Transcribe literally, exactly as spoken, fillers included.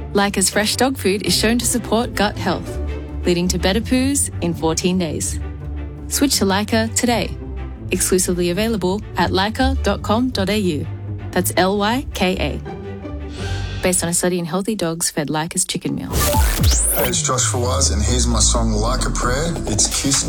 Lyca's fresh dog food is shown to support gut health, leading to better poos in fourteen days. Switch to Lyca today. Exclusively available at lyca dot com dot a u. That's L Y K A. Based on a study in healthy dogs fed Lyca's chicken meal. Hey, it's Josh Fawaz, and here's my song Like a Prayer. It's Kiss